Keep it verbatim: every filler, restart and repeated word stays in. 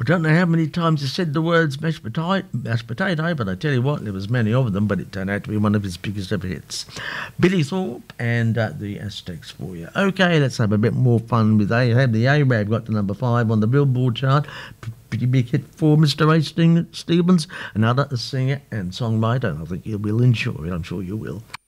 I don't know how many times he said the words mashed potato, mashed potato, but I tell you what, there was many of them, but it turned out to be one of his biggest ever hits. Billy Thorpe and uh, the Aztecs for you. Okay, let's have a bit more fun with A. Have the A-Rab got to number five on the Billboard chart. P- pretty big hit for Mister A. Stevens, another singer and songwriter. I think you will enjoy it. I'm sure you will.